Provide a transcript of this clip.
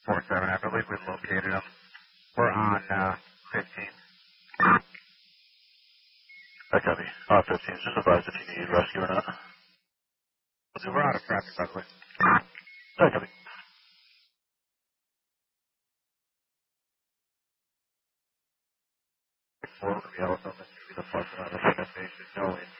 4-7. I believe we located them. We're on 15. I copy. 15. Just advise if you need rescue or not. We're out of traffic, by the way. I copy. Four from Yellowstone, Mississippi, the first one on the station, no